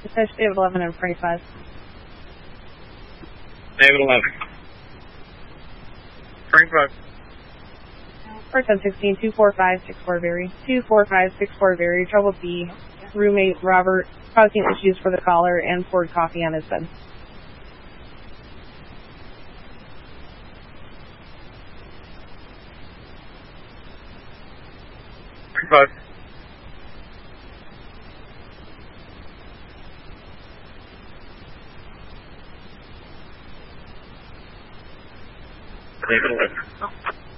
Fish David 11 and 45. David 11. Frank 5. First 16, 24564 Berry. 24564 Berry. Trouble B. Roommate Robert causing issues for the caller and poured coffee on his bed. Frank 5. David 11.